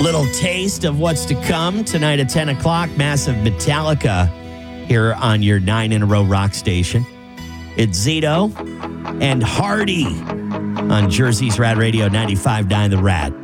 Little taste of what's to come tonight at 10 o'clock. Massive Metallica here on your 9 in a row rock station. It's Zito and Hardy on Jersey's Rad Radio 95.9 The Rad.